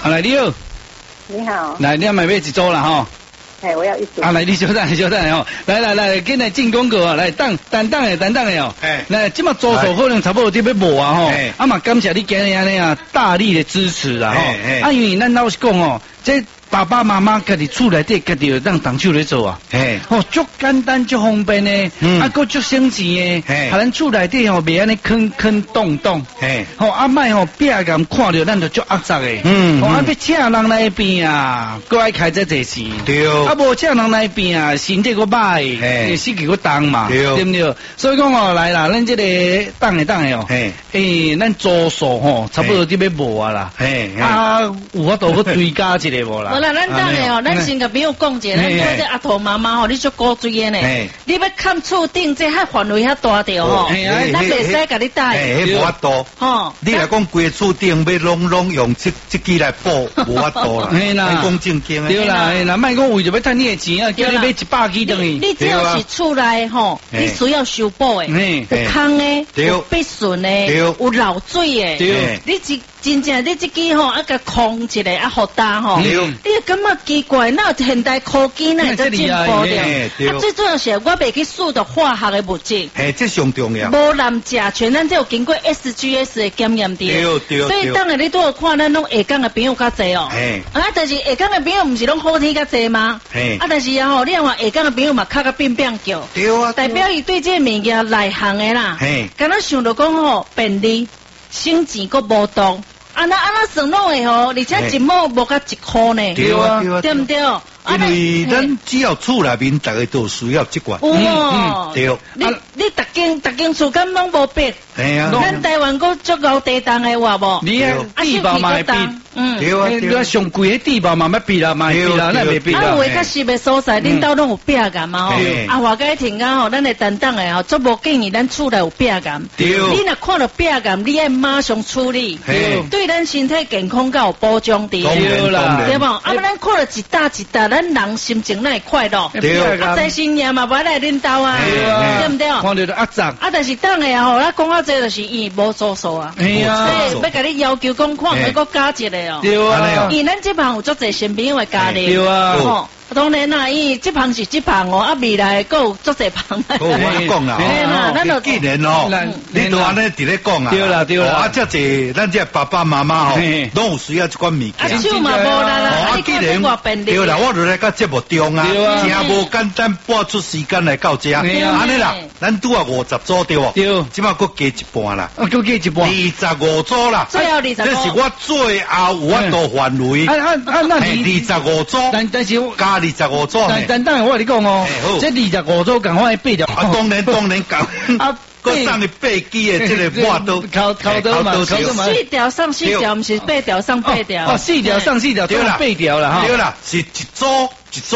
来你好。 你好。 来，你买一组啦吼。 我要一组。 来，你稍等吼。来，紧来进广告啊！来，等的哦。来，即马组数可能差不多伫要无啊吼。嘛感谢你今日安尼啊大力的支持啦吼。因为咱老实讲哦，这爸爸妈妈家己厝内底家己有当动手咧做啊。足简单足方便呢，搁足省钱的。咱厝内底吼袂安尼坑洞。莫吼壁岩看着咱就足压榨的。要请人来变啊，搁爱开这济钱。对。无请人来变啊，身体搁歹，死气搁重嘛，对不对？所以讲哦，来啦，咱这个等的哦，咱组数吼，差不多伫要无啊啦。有法度搁追加一个无啦？ 好啦，咱等的哦，咱先甲朋友讲者，咱做这阿头妈妈吼，你足古锥的呢。你要看厝顶这遐范围遐大条吼，咱袂使甲你带。 无法度。吼，你来讲规厝顶要拢用这支来补，无法度啦。你讲正经的。 对啦，莫讲为着要趁你的钱啊，叫你买100支等于。 你只要是厝内吼，你需要修补的，有空的，有必顺的，有漏水的，你真正你这支吼，甲空一个啊，好大吼，你感觉奇怪，那现代科技那在进步了。最重要是，我袂去使到化学的物质， 这上重要。 无染甲醛，咱这有经过 SGS 的检验的，所以当然你都有看咱拢下岗的朋友较济哦。但是下岗的朋友唔是拢好天较济吗？但是吼，你话下岗的朋友嘛，较变叫，代表伊对这物件内行的啦。敢若想到讲吼，便利、省钱佫无毒。安那算拢会吼，而且一毛无甲1块呢，对不对？ 因为咱只要厝内面，大家都需要这款。对。 你逐间厝敢拢无变？咱台湾佫足够地动的话无？ 你地包嘛会变，你上贵的地包嘛要变啦，嘛会变啦，咱袂变啦。 有较实的所在，恁兜拢有壁岩嘛吼。话该听讲吼，咱的担当的吼，足无建议咱厝内有壁岩。你若看到壁岩，你爱马上处理，对咱身体健康较有保障的。 对啦， 对无？咱看到一搭，咱人心情哪会快乐？在新年嘛，无来恁兜啊，对不对？ 看到就压榨。 但是当下吼，咱讲这就是伊无做数啊。所以要甲你要求讲，看要搁加一个哦。 对啊。 因咱这旁有足侪新朋友的家庭。 对啊。 当然啦，伊这旁是这旁哦，未来佫有足侪旁。 我讲啦，咱就既然哦，你都安尼伫咧讲啊。 对啦。 遮济咱这爸爸妈妈吼，拢有需要这款物件。 手嘛无啦， 既然对啦，我就来到节目中啊，真无简单，拨出时间来到这。安尼啦，咱拄啊50组对无？对。即马佫加一半啦。 佫加一半。 25组啦。 最后25。 这是我最后有法度范围。 那你25组。 但是加25组。 但当然我跟你讲哦，这25组赶快8条。 当然讲。佮上的8支的这个抹刀， 考刀嘛 ，4条上4条，不是8条上8条。 4条上4条，对啦，8条啦哈。 对啦，是一组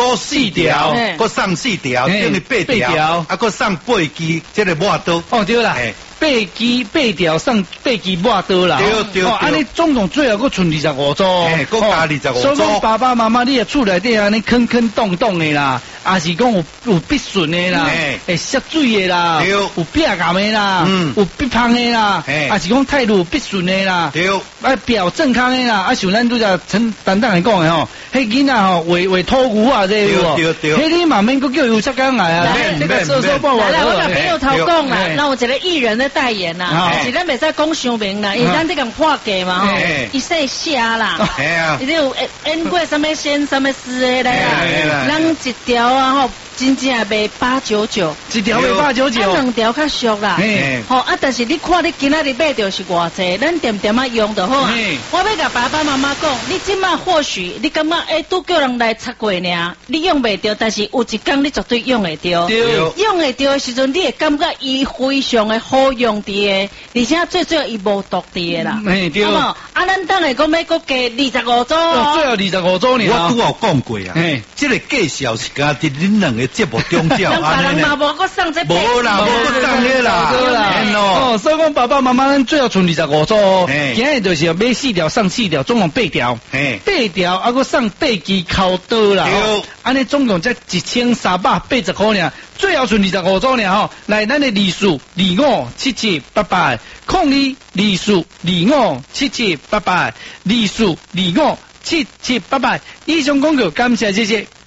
4条，佮上4条，等于8条，佮上8支这个抹刀。 对啦。8条上8支抹刀啦， 对， 安尼总共最后佫剩25组， 佫加25组。 所以讲爸爸妈妈，你也厝内底安尼坑洞的啦，也是讲有必顺的啦，会涉水的啦，有壁岩的啦，有必芳的啦，也是讲态度必顺的啦，表正康的啦，像咱拄则陈担当来讲的吼，迄囡仔吼为土牛啊这有，迄你嘛免佫叫油漆工来啊，这个说报话。 来，我甲朋友头讲啦，那有一个艺人的代言啦，是咱袂使讲伤明啦，因为咱这讲破价嘛吼，伊说写啦，伊这有演过什么仙什么诗的啦，咱一条啊吼。真正卖899， 一条卖899， 两条较俗啦。但是你看你今仔日买着是偌济，咱点用就好啊。我要甲爸爸妈妈讲，你即马或许你感觉拄叫人来擦过尔，你用袂着，但是有一天你绝对用会着。用会着的时阵，你会感觉伊非常的好用的，而且最主要伊无毒的啦。好无？咱等下讲要搁加25组。 最后25组呢？ 我拄有讲过啊，这个介绍是家伫恁两个节目中照。 人嘛无搁送这。 无啦，无搁送迄啦。 所以讲爸爸妈妈咱最后剩25组，今日就是要买4条上4条，总共8条，8条搁送8支烤刀啦。安尼总共才1380块尔，最后剩25组尔吼。来，咱的利数257788，0224257788，利数25 778，以上广告感谢谢谢。